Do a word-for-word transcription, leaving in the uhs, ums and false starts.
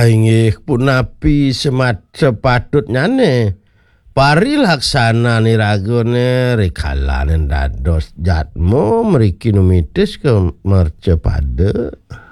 Inggih punapi semata patutnya ne. Pari laksana ni ragone rekalan dados jatmo mriki numitis ke mercepada.